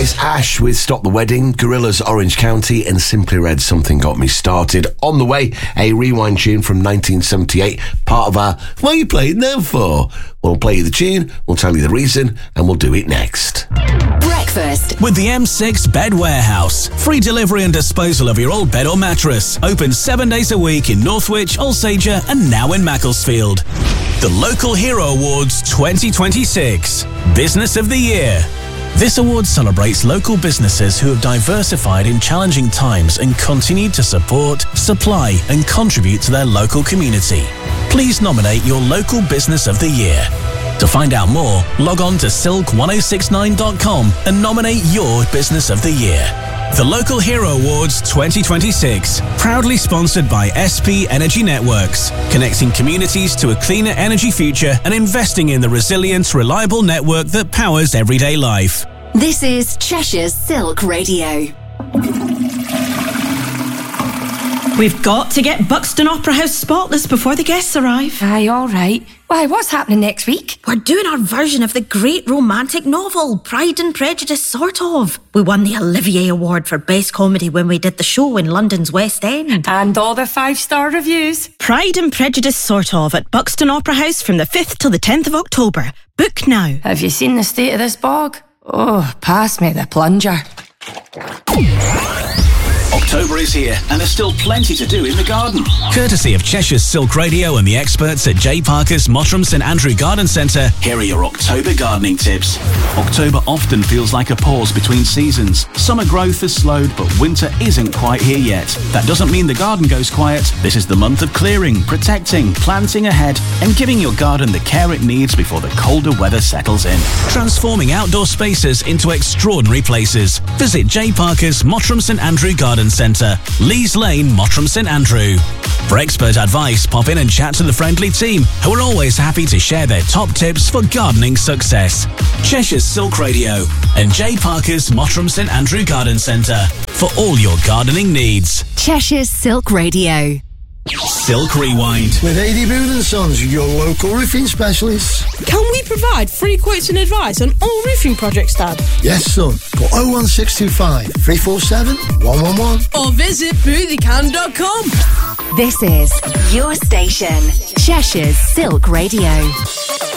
It's Ash with Stop the Wedding, Gorillaz Orange County, and Simply Red Something Got Me Started. On the way, a rewind tune from 1978, part of our What Are You Playing Now For? We'll play you the tune, we'll tell you the reason, and we'll do it next. Breakfast with the M6 Bed Warehouse. Free delivery and disposal of your old bed or mattress. Open 7 days a week in Northwich, Alsager, and now in Macclesfield. The Local Hero Awards 2026. Business of the Year. This award celebrates local businesses who have diversified in challenging times and continued to support, supply, and contribute to their local community. Please nominate your local Business of the Year. To find out more, log on to silk1069.com and nominate your Business of the Year. The Local Hero Awards 2026, proudly sponsored by SP Energy Networks, connecting communities to a cleaner energy future and investing in the resilient, reliable network that powers everyday life. This is Cheshire's Silk Radio. We've got to get Buxton Opera House spotless before the guests arrive. Aye, all right. Why, what's happening next week? We're doing our version of the great romantic novel, Pride and Prejudice, sort of. We won the Olivier Award for Best Comedy when we did the show in London's West End. And all the 5-star reviews. Pride and Prejudice, sort of, at Buxton Opera House from the 5th till the 10th of October. Book now. Have you seen the state of this bog? Oh, pass me the plunger. October is here, and there's still plenty to do in the garden. Courtesy of Cheshire's Silk Radio and the experts at J. Parker's Mottram St Andrew Garden Centre, here are your October gardening tips. October often feels like a pause between seasons. Summer growth has slowed, but winter isn't quite here yet. That doesn't mean the garden goes quiet. This is the month of clearing, protecting, planting ahead, and giving your garden the care it needs before the colder weather settles in. Transforming outdoor spaces into extraordinary places. Visit J. Parker's Mottram St Andrew Garden Centre, Lees Lane, Mottram St Andrew. For expert advice, pop in and chat to the friendly team, who are always happy to share their top tips for gardening success. Cheshire's Silk Radio and J. Parker's Mottram St Andrew Garden Centre for all your gardening needs. Cheshire's Silk Radio. Silk Rewind. With AD Booth & Sons, your local roofing specialists. Can we provide free quotes and advice on all roofing projects, Dad? Yes, son. Call 01625 347 111. Or visit boothiecan.com. This is your station, Cheshire's Silk Radio.